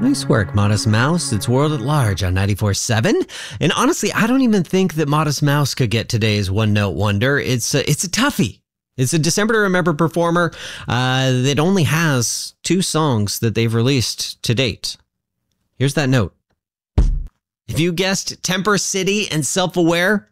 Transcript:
Nice work, Modest Mouse. It's World at Large on 94.7. And honestly, I don't even think that Modest Mouse could get today's one-note wonder. It's a toughie. It's a December to Remember performer that only has 2 songs that they've released to date. Here's that note. If you guessed Temper City and Self-Aware,